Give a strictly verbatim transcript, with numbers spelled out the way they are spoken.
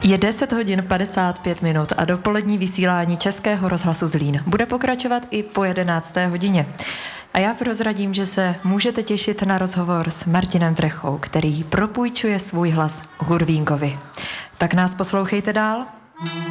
Je deset hodin padesát pět minut a dopolední vysílání Českého rozhlasu Zlín bude pokračovat i po jedenácté hodině. A já prozradím, že se můžete těšit na rozhovor s Martinem Trechou, který propůjčuje svůj hlas Hurvínkovi. Tak nás poslouchejte dál.